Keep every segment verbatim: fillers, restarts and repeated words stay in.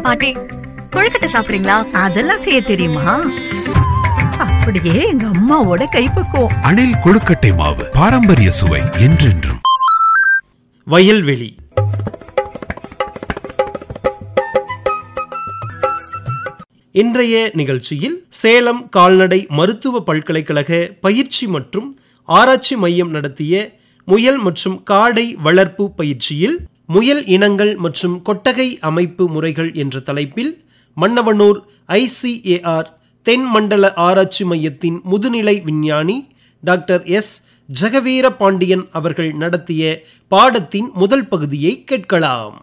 பாட்டி, கொழுக்கட்டை சாப்பிடுறீங்களா? அதெல்லாம் செய்ய தெரியுமா? அப்படியே எங்க அம்மாவோட கைப்பக்குவம். அணில் கொழுக்கட்டை மாவு, பாரம்பரிய சுவை என்றென்றும். வயல்வெளி. இன்றைய நிகழ்ச்சியில் சேலம் கால்நடை மருத்துவ பல்கலைக்கழக பயிற்சி மற்றும் ஆராய்ச்சி மையம் நடத்திய முயல் மற்றும் காடை வளர்ப்பு பயிற்சியில் முயல் இனங்கள் மற்றும் கொட்டகை அமைப்பு முறைகள் என்ற தலைப்பில் மன்னவனூர் ஐ சி ஏ ஆர் தென் மண்டல ஆராய்ச்சி மையத்தின் முதுநிலை விஞ்ஞானி டாக்டர் எஸ் ஜெகவீர பாண்டியன் அவர்கள் நடத்திய பாடத்தின் முதல் பகுதியை கேட்கலாம்.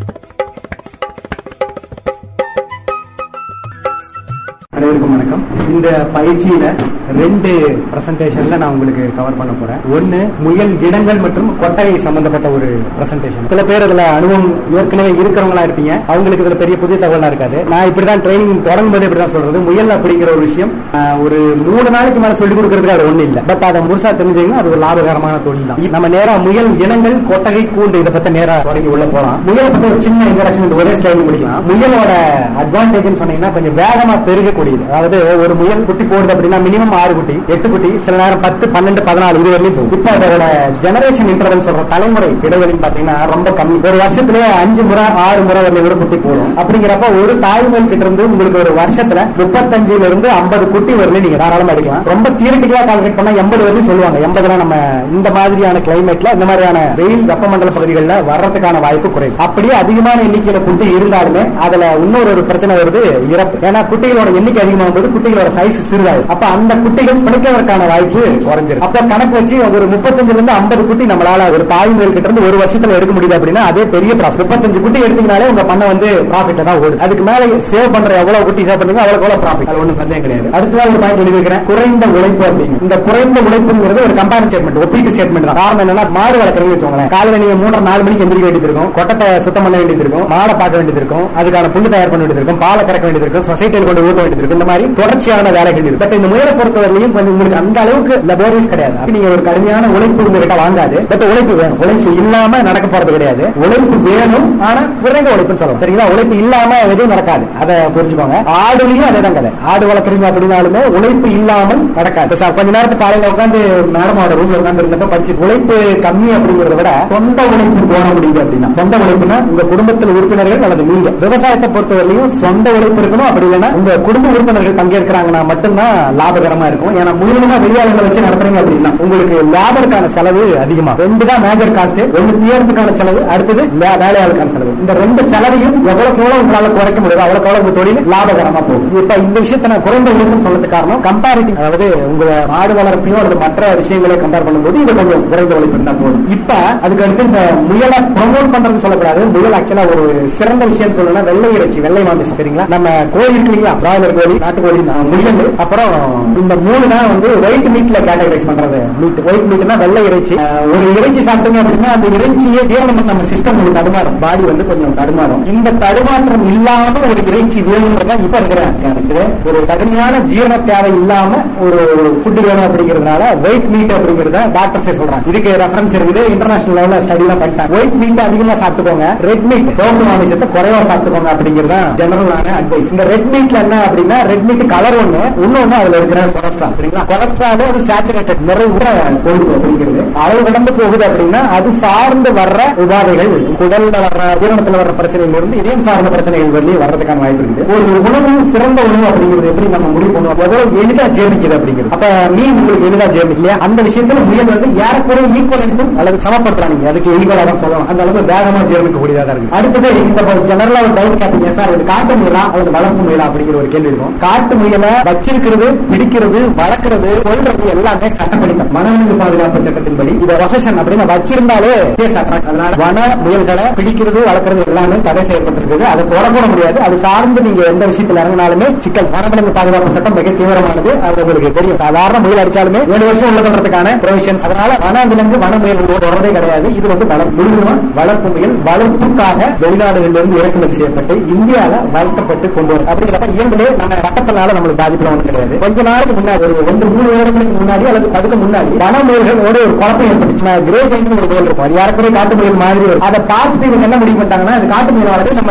அனைவருக்கும் வணக்கம். இந்த பயிற்சியில ரெண்டு பிரசன்டேஷன்ல நான் உங்களுக்கு கவர் பண்ண போறேன். ஒன்னு முயல் இடங்கள் மற்றும் கொட்டகை சம்பந்தப்பட்ட ஒரு பிரசன்டேஷன். சில பேர் அதுல அனுபவம் ஏற்கனவே இருக்கிறவங்களா இருப்பீங்க, அவங்களுக்கு இதுல பெரிய புதிய தகவலா இருக்காது. நான் இப்படிதான் ட்ரைனிங் தொடங்கும் போது இப்படிதான் சொல்றது. முயல் அப்படிங்கிற ஒரு விஷயம் ஒரு மூணு நாளைக்கு மேல சொல்லிக் கொடுக்கறதுக்கு அது ஒண்ணு இல்ல. பட் அதை முழுசா தெரிஞ்சீங்கன்னா அது ஒரு லாபகரமான தொழில் தான். நம்ம நேரா முயல் இனங்கள், கொட்டகை, கூண்டு இதை பத்தி நேரா தொடங்கி உள்ள போலாம். முயலை பத்தி ஒரு சின்ன இன்ட்ரோடக்ஷன் ஒரே ஸ்லைடு முடிக்கலாம். முயலோட அட்வான்டேஜ் சொன்னீங்கன்னா கொஞ்சம் வேகமா பெருகக்கூடிய, அதாவது ஒரு முயல் குட்டி போடுது அப்படின்னா மினிமம் ஆறு குட்டி, எட்டு குட்டி, சில நேரம் பத்து, பன்னெண்டு, பதினாலு இது வரையும் போகும். இப்ப அதோட ஜெனரேஷன் இன்டர்வல் சொல்ற தலைமுறை இடைவெளி பாத்தீங்கன்னா ரொம்ப கம்மி. ஒரு வருஷத்துல அஞ்சு முறை ஆறு முறை வரல ஒரு குட்டி போடும். அப்படிங்கிறப்ப ஒரு தாய்மொழி கிட்ட இருந்து உங்களுக்கு ஒரு வருஷத்துல முப்பத்தஞ்சுல இருந்து ஐம்பது குட்டி வரல நீங்க தாராளமா எடுக்கலாம். ரொம்ப தியரிட்டிக்கலா கால்குலேட் பண்ணா எண்பது வரையும் சொல்லுவாங்க. எண்பதுல நம்ம இந்த மாதிரியான கிளைமேட்ல இந்த மாதிரியான வெயில் வெப்பமண்டல பகுதிகளில் வர்றதுக்கான வாய்ப்பு குறைவு. அப்படியே அதிகமான எண்ணிக்கையில குட்டி இருந்தாலுமே அதுல இன்னொரு ஒரு பிரச்சனை வருது, இறப்பு. ஏன்னா குட்டிகளோட எண்ணிக்கை அதிகமாகும் போது குட்டிகளோட சைஸ் சிறிதாகும். அப்ப அந்த குட்டிகள் பிடிக்கிறதுக்கான வாய்ப்பு குறைஞ்சிருக்கு. அப்ப கணக்கு வச்சு ஒரு முப்பத்தஞ்சுல இருந்து ஐம்பது குட்டி நம்மளால ஒரு தாய்மொழி கிட்ட இருந்து ஒரு வருஷத்துல எடுக்க முடியுது அப்படின்னா அதே பெரிய ப்ராஃபிட். முப்பத்தஞ்சு குட்டி எடுத்தீங்கனாலே உங்க பண்ண வந்து ப்ராஃபிட் தான் ஓடுது. அதுக்கு மேல சேவ் பண்ற எவ்வளவு குட்டி சேவ் பண்ணீங்க அவ்வளவு எவ்வளவு ப்ராஃபிட், அது ஒன்றும் சந்தேகம் கிடையாது. அடுத்ததான் ஒரு பாயிண்ட் எழுதி வைக்கிறேன், குறைந்த உழைப்பு அப்படின்னு. இந்த குறைந்த உழைப்புங்கிறது ஒரு கம்பேரிங் ஸ்டேட்மெண்ட், ஒப்பீட்டு ஸ்டேட்மெண்ட் தான். காரணம் என்னன்னா மாடு வளர்க்குறீங்கன்னு வச்சுக்கோங்களேன், காலையில நீங்க மூன்றரை நாலு மணிக்கு எந்திரிக்க வேண்டியது இருக்கும், கொட்டத்தை சுத்தம் பண்ண வேண்டியது இருக்கும், மாடை பார்க்க வேண்டியது இருக்கும், அதுக்கான புல்லு தயார் பண்ண வேண்டியது இருக்கும், பாலை கறக்க வேண்டியது இருக்கும், சொசைட்டியில் கொண்டு ஊட்ட வேண்டியது இருக்கும். இந்த மாதிரி தொடர்ச்சியான வேலைகள் இருக்கு. பட் இந்த முயலை பொறுத்தவரையிலும் கொஞ்சம் உங்களுக்கு அந்த அளவுக்கு லபோரியஸ் கிடையாது. நீங்க ஒரு கடுமையான உழைப்பு உங்ககிட்ட வாங்காது. பட் உழைப்பு வேணும், உழைப்பு இல்லாம நடக்க போறது கிடையாது. உழைப்பு வேணும், ஆனா குறைந்த உழைப்புன்னு சொல்லலாம். சரிங்களா? உழைப்பு இல்லாம எதுவும் நடக்காது, அதை புரிஞ்சுக்கோங்க. ஆடுலையும் அதே தான் கதை. ஆடு வளர்க்குறீங்க அப்படின்னாலுமே உழைப்பு இல்லாமல் நடக்காது. கொஞ்ச நேரத்துக்கு காலையில உட்காந்து மேடமோட ரூம்ல உட்காந்து இருந்தப்ப படிச்சு உழைப்பு கம்மி அப்படிங்கறத விட சொந்த உழைப்பு போட முடியுது அப்படின்னா, சொந்த உழைப்புனா உங்க குடும்பத்தில் உறுப்பினர்கள் அல்லது நீங்க விவசாயத்தை பொறுத்தவரையிலும் சொந்த உழைப்பு இருக்கணும். அப்படி இல்லைன்னா உங்க குடும்ப உறுப்பினர்கள் பங்கேற்கிறாங்கன்னா மட்டும்தான் லாபகரமா இருக்கும். ஏன்னா முழுவதுமா வெளியாளர்களை வச்சு நடத்துறீங்க அப்படின்னா உங்களுக்கு லேபருக்கான செலவு அதிகமா. ரெண்டு தான் மேஜர் காஸ்ட். ஒன்னு தீயறதுக்கான செலவு, அடுத்தது வேலையாளுக்கான செலவு. இந்த ரெண்டு செலவையும் எவ்வளவு எவ்வளவு உங்களால குறைக்க முடியாது அவ்வளவு எவ்வளவு உங்க தொழில் லாபகரமா போகும். இப்ப இந்த விஷயத்தை நான் குறைந்த உழைப்புன்னு சொல்றதுக்கு காரணம் கம்பேரிட்டிவ், அதாவது உங்க ஆடு வளர்ப்பையோ அல்லது மற்ற விஷயங்களை கம்பேர் பண்ணும்போது இது கொஞ்சம் குறைந்த உழைப்பு இருந்தா போதும். இப்ப அதுக்கு அடுத்து இந்த முயலை ப்ரொமோட் பண்றது சொல்லக்கூடாது. முயல் ஆக்சுவலா ஒரு சிறந்த விஷயம் சொல்லணும்னா வெள்ளை இறைச்சி, வெள்ளை மாமிசம். சரிங்களா? நம்ம கோழி இருக்கு இல்லையா, பிராய்லர் கோழி, நாட்டுக்கோழி, முயல், அப்புறம் இந்த மூணு தான் வந்து ஒயிட் மீட்ல கேட்டகரைஸ் பண்றது. மீட் ஒயிட் மீட்னா வெள்ளை இறைச்சி. ஒரு இறைச்சி சாப்பிட்டீங்க அப்படின்னா அந்த இறைச்சியே ஜீரணம் நம்ம சிஸ்டம் ஒரு தடுமாறும், பாடி வந்து கொஞ்சம் தடுமாறும். இந்த தடுமாற்றம் இல்லாம ஒரு இறைச்சி வேணும்ன்றதா இப்ப இருக்கிற ஒரு கடுமையான ஜீரண தேவை இல்லாம ஒரு ஃபுட் வேணும் அப்படிங்கிறதுனால ஒயிட் மீட் அப்படிங்கறத டாக்டர்ஸே சொல்றாங்க. இதுக்கு ரெஃபரன்ஸ் இருக்குது, இன்டர்நேஷனல் லெவல்ல ஸ்டடி எல்லாம் பண்ணிட்டாங்க. ஒயிட் மீட் அதிகமா சாப்பிட்டுக்கோங்க, ரெட் மீட் சிவப்பு மாமிசத்தை குறைவா சாப்பிட்டுக்கோங்க அப்படிங்கறத ஜெனரலான அட்வைஸ். இந்த ரெட் மீட்ல என்ன அப்படின்னா ரெட் மீட் கலர் ஒண்ணு, இன்னொன்னு அதுல இருக்கிற கொலஸ்ட்ரால். சரிங்களா? கொலஸ்ட்ரால் அது சேச்சுரேட்டட் நிறைவுற கொழுப்பு அப்படிங்கிறது அளவு கடந்து போகுது அப்படின்னா அது சார்ந்து வர்ற உபாதைகள், குடல்ல வர்ற ஜீரணத்துல வர்ற பிரச்சனைகள் இருந்து இதயம் சார்ந்த பிரச்சனைகள் வெளியே வர்றதுக்கான வாய்ப்பு இருக்குது. ஒரு உணவு சிறந்த உணவு அப்படிங்கிறது எப்படி நம்ம முடிவு பண்ணுவோம், எவ்வளவு எளிதா ஜீரணிக்குது அப்படிங்கிறது. அப்ப மீன் உங்களுக்கு எளிதா ஜீரணிக்கலையா, அந்த விஷயத்துல முயல் வந்து ஏறக்குறைய ஈக்குவல் அல்லது சமப்படுத்துறாங்க, அதுக்கு ஈக்குவலா தான் சொல்லலாம். அந்த அளவுக்கு வேகமா ஜீரணிக்க கூடியதா தான் இருக்கு. அடுத்தது இந்த ஜெனரலா ஒரு டவுட் கேட்டீங்க சார், இது காட்டு முயலா அல்லது வளர்ப்பு முயலா அப்படிங்கிற ஒரு கேள்வி இருக்கும். காட்டு முயலை வச்சிருக்கிறது, பிடிக்கிறது, வளர்க்கிறது, கொள்றது எல்லாமே சட்டப்படித்தான். வனவிலங்கு பாதுகாப்பு சட்டத்தின்படி இதை வசேஷன் அப்படின்னு வச்சிருந்தாலே கேஸ் அட்ராக்ட். அதனால வன முயல்களை பிடிக்கிறது, வளர்க்கிறது எல்லாமே தடை செய்யப்பட்டிருக்குது. அதை தொடக்கூட முடியாது. அது சார்ந்து நீங்க எந்த விஷயத்தில் இறங்கினாலுமே சிக்கல். வனவிலங்கு பாதுகாப்பு சட்டம் மிக தீவிரமானது, அது உங்களுக்கு தெரியும். சாதாரண முயல் அடிச்சாலுமே ஏழு வருஷம் உள்ள பண்றதுக்கான ப்ரொவிஷன்ஸ். அதனால வனவிலங்கு வன முயல் தொடர்றதே கிடையாது. இது வந்து முழுவதுமா வளர்ப்பு முயல் வளர்ப்புக்காக வெளிநாடுகளிலிருந்து இறக்குமதி செய்யப்பட்டு இந்தியாவில வளர்க்கப்பட்டு கொண்டு வரும். அப்படிங்கிறப்ப இயல்பிலே நம்ம சட்டத்தினால நம்மளுக்கு பாதிப்பு ஒன்றும் கிடையாது. கொஞ்ச நாளுக்கு முன்னாடி ஒரு ரெண்டு மூணு வருடங்களுக்கு முன்னாடி அல்லது அதுக்கு முன்னாடி வன முயல்களோட ஒரு குழப்பம் ஏற்பட்டுச்சு. கிரே ஜெயின் ஒரு முயல் இருக்கும், அது யாருக்குரிய காட்டு முயல் மாதிரி. அதை பார்த்துட்டு இவங்க என்ன முடிவு பண்ணிட்டாங்கன்னா அது காட்டு முயல் நம்ம